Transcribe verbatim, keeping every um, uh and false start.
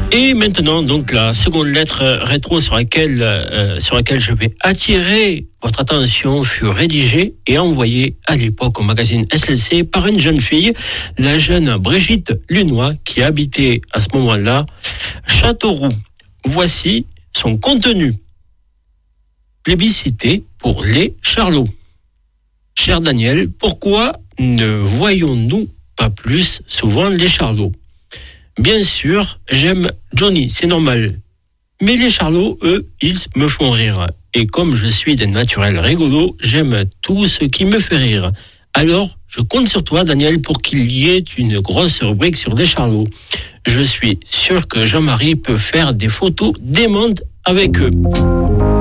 Et maintenant, donc, la seconde lettre rétro sur laquelle, euh, sur laquelle je vais attirer votre attention fut rédigée et envoyée à l'époque au magazine S L C par une jeune fille, la jeune Brigitte Lunois, qui habitait à ce moment-là Châteauroux. Voici son contenu. Plébiscité pour les Charlots. Cher Daniel, pourquoi ne voyons-nous pas plus souvent les Charlots ? Bien sûr, j'aime Johnny, c'est normal. Mais les Charlots, eux, ils me font rire. Et comme je suis des naturels rigolos, j'aime tout ce qui me fait rire. Alors, je compte sur toi, Daniel, pour qu'il y ait une grosse rubrique sur les Charlots. Je suis sûr que Jean-Marie peut faire des photos démentes avec eux.